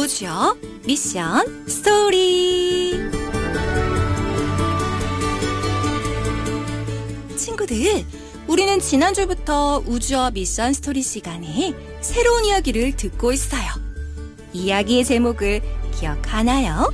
우주어 미션 스토리. 친구들, 우리는 지난주부터 우주어 미션 스토리 시간에 새로운 이야기를 듣고 있어요. 이야기의 제목을 기억하나요?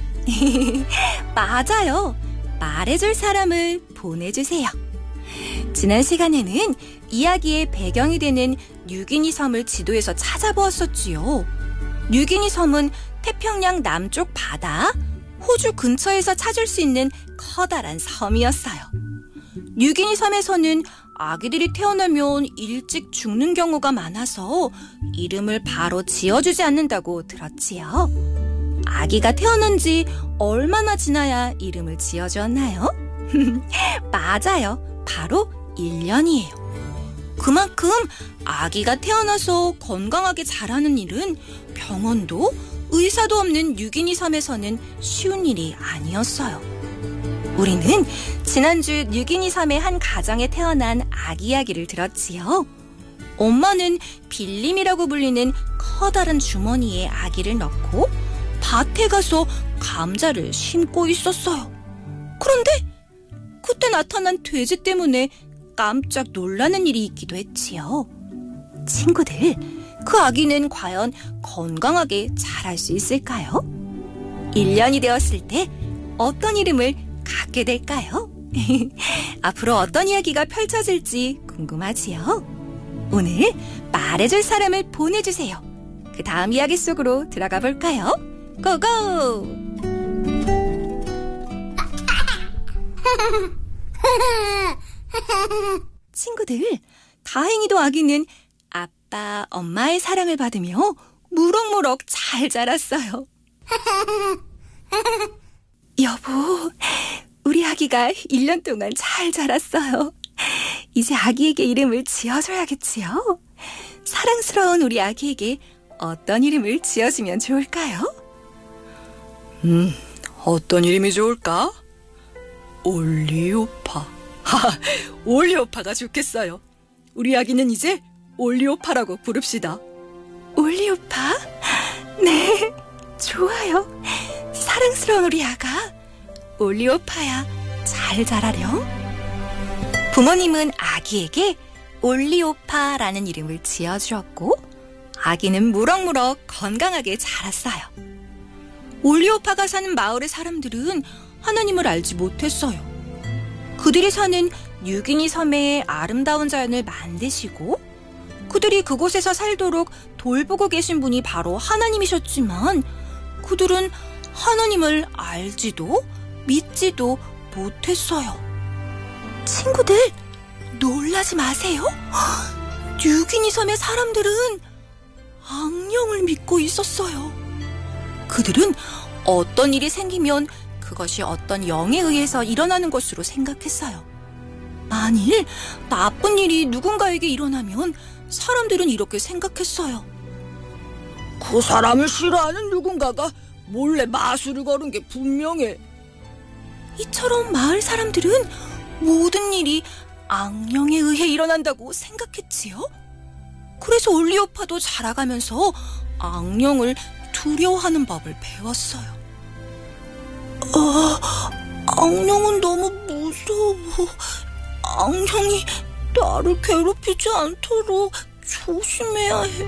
맞아요. 말해줄 사람을 보내주세요. 지난 시간에는 이야기의 배경이 되는 뉴기니 섬을 지도에서 찾아보았었지요. 뉴기니 섬은 태평양 남쪽 바다, 호주 근처에서 찾을 수 있는 커다란 섬이었어요. 뉴기니 섬에서는 아기들이 태어나면 일찍 죽는 경우가 많아서 이름을 바로 지어주지 않는다고 들었지요. 아기가 태어난 지 얼마나 지나야 이름을 지어주었나요? 맞아요. 바로 1년이에요. 그만큼 아기가 태어나서 건강하게 자라는 일은 병원도 의사도 없는 뉴기니 섬에서는 쉬운 일이 아니었어요. 우리는 지난주 뉴기니 섬의 한 가정에 태어난 아기 이야기를 들었지요. 엄마는 빌림이라고 불리는 커다란 주머니에 아기를 넣고 밭에 가서 감자를 심고 있었어요. 그런데 그때 나타난 돼지 때문에 깜짝 놀라는 일이 있기도 했지요. 친구들, 그 아기는 과연 건강하게 자랄 수 있을까요? 1년이 되었을 때 어떤 이름을 갖게 될까요? 앞으로 어떤 이야기가 펼쳐질지 궁금하지요? 오늘 말해줄 사람을 보내주세요. 그 다음 이야기 속으로 들어가 볼까요? 고고! 친구들, 다행히도 아기는 아빠, 엄마의 사랑을 받으며 무럭무럭 잘 자랐어요. 여보, 우리 아기가 1년 동안 잘 자랐어요. 이제 아기에게 이름을 지어줘야겠지요? 사랑스러운 우리 아기에게 어떤 이름을 지어주면 좋을까요? 어떤 이름이 좋을까? 올리오파. 올리오파가 좋겠어요. 우리 아기는 이제 올리오파라고 부릅시다. 올리오파? 네, 좋아요. 사랑스러운 우리 아가 올리오파야, 잘 자라렴. 부모님은 아기에게 올리오파라는 이름을 지어주었고 아기는 무럭무럭 건강하게 자랐어요. 올리오파가 사는 마을의 사람들은 하나님을 알지 못했어요. 그들이 사는 뉴기니 섬의 아름다운 자연을 만드시고 그들이 그곳에서 살도록 돌보고 계신 분이 바로 하나님이셨지만 그들은 하나님을 알지도 믿지도 못했어요. 친구들, 놀라지 마세요. 뉴기니 섬의 사람들은 악령을 믿고 있었어요. 그들은 어떤 일이 생기면 그것이 어떤 영에 의해서 일어나는 것으로 생각했어요. 만일 나쁜 일이 누군가에게 일어나면 사람들은 이렇게 생각했어요. 그 사람을 싫어하는 누군가가 몰래 마술을 걸은 게 분명해. 이처럼 마을 사람들은 모든 일이 악령에 의해 일어난다고 생각했지요. 그래서 올리오파도 자라가면서 악령을 두려워하는 법을 배웠어요. 악령은 너무 무서워. 악령이 나를 괴롭히지 않도록 조심해야 해.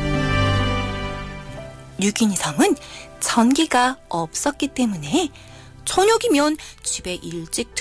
뉴기니 섬은 전기가 없었기 때문에 저녁이면 집에 일찍